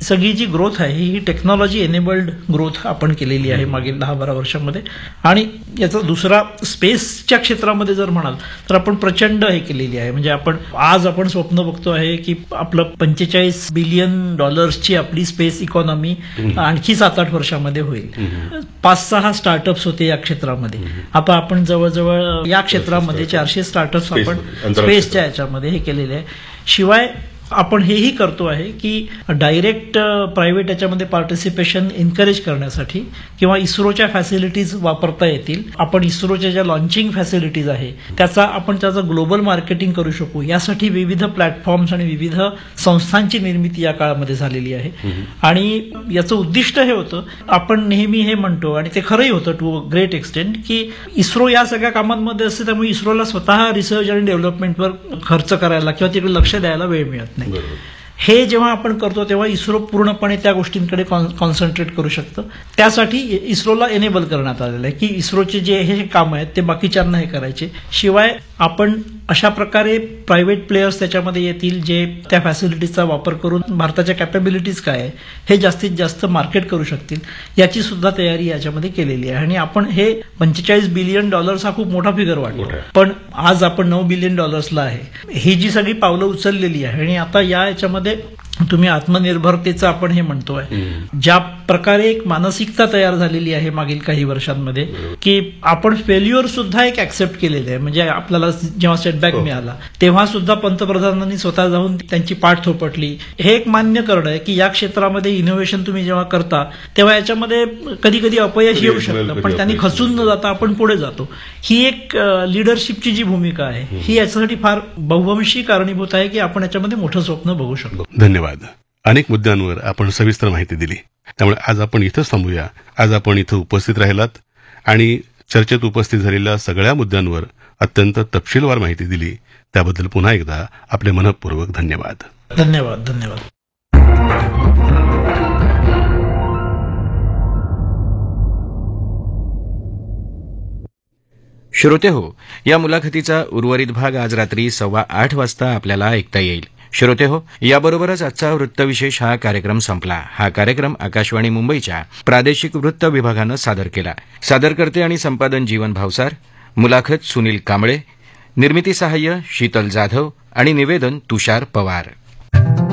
सगळी जी ग्रोथ आहे ही technology enabled growth आपण केलेली आहे मागील 10-12 वर्षांमध्ये. आणि याचा दुसरा स्पेसच्या क्षेत्रामध्ये जर म्हणाल तर आपण प्रचंड हे केलेली आहे. म्हणजे आज आपण स्वप्न बघतो आहे की आपलं $45 बिलियन आपली स्पेस इकॉनॉमी आणखी 7-8 वर्षामध्ये होईल. 5-6 स्टार्टअप्स होते या क्षेत्रामध्ये. आता आपण जवळजवळ या क्षेत्रामध्ये 400 स्टार्टअप्स आपण स्पेसच्या याच्यामध्ये हे केलेले आहे. शिवाय आपण हेही करतो आहे की डायरेक्ट प्रायव्हेट याच्यामध्ये पार्टिसिपेशन एन्करेज करण्यासाठी किंवा इस्रोच्या फॅसिलिटीज वापरता येतील. आपण इस्रोच्या ज्या लॉन्चिंग फॅसिलिटीज आहे त्याचं ग्लोबल मार्केटिंग करू शकू यासाठी विविध प्लॅटफॉर्म्स आणि विविध संस्थांची निर्मिती या काळामध्ये झालेली आहे. आणि याचं उद्दिष्ट हे होतं, आपण नेहमी हे म्हणतो आणि ते खरंही होतं टू ग्रेट एक्सटेंट, की इस्रो या सगळ्या कामांमध्ये असते त्यामुळे इस्रोला स्वतः रिसर्च आणि डेव्हलपमेंटवर खर्च करायला किंवा तिकडे लक्ष द्यायला वेळ मिळत नाही. हे जेव्हा आपण करतो तेव्हा इस्रो पूर्णपणे त्या गोष्टींकडे कॉन्सन्ट्रेट करू शकतं. त्यासाठी इस्रोला एनेबल करण्यात आलेलं आहे की इस्रोचे जे हे काम आहेत ते बाकीच्यांना हे करायचे. शिवाय आपण अशा प्रकारे प्रायव्हेट प्लेयर्स त्याच्यामध्ये येतील जे त्या फॅसिलिटीजचा वापर करून भारताच्या कॅपॅबिलिटीज काय आहे हे जास्तीत जास्त मार्केट करू शकतील याची सुद्धा तयारी याच्यामध्ये केलेली आहे. आणि आपण हे $45 बिलियन हा खूप मोठा फिगर वाटतो, पण आज आपण $9 बिलियन आहे. ही जी सगळी पावलं उचललेली आहे आणि आता या याच्यामध्ये तुम्ही आत्मनिर्भरतेचं आपण हे म्हणतोय, ज्या प्रकारे एक मानसिकता तयार झालेली आहे मागील काही वर्षांमध्ये की आपण फेल्युअर सुद्धा एक ऍक्सेप्ट केलेले आहे. म्हणजे आपल्याला जेव्हा सेटबॅक मिळाला तेव्हा सुद्धा पंतप्रधानांनी स्वतः जाऊन त्यांची पाठ थोपटली. हे एक मान्य करणं आहे की या क्षेत्रामध्ये इनोव्हेशन तुम्ही जेव्हा करता तेव्हा याच्यामध्ये कधी कधी अपयश येऊ शकतं, पण त्यांनी खचून न जाता आपण पुढे जातो. ही एक लिडरशिपची जी भूमिका आहे ही याच्यासाठी फार बहुवंशी कारणीभूत आहे की आपण याच्यामध्ये मोठं स्वप्न बघू शकतो. धन्यवाद. अनेक मुद्द्यांवर आपण सविस्तर माहिती दिली, त्यामुळे आज आपण इथंच थांबूया. आज आपण इथं उपस्थित राहिलात आणि चर्चेत उपस्थित झालेल्या सगळ्या मुद्द्यांवर अत्यंत तपशीलवार माहिती दिली, त्याबद्दल पुन्हा एकदा आपले मनःपूर्वक धन्यवाद. धन्यवाद. धन्यवाद. श्रोते हो, या मुलाखतीचा उर्वरित भाग आज रात्री 8:15 वाजता आपल्याला ऐकता येईल. श्रोते हो, याबरोबरच आजचा वृत्तविशेष हा कार्यक्रम संपला. हा कार्यक्रम आकाशवाणी मुंबईच्या प्रादेशिक वृत्त विभागानं सादर केला. सादरकर्ते आणि संपादन जीवन भावसार, मुलाखत सुनील कांबळे, निर्मिती सहाय्य शीतल जाधव आणि निवेदन तुषार पवार.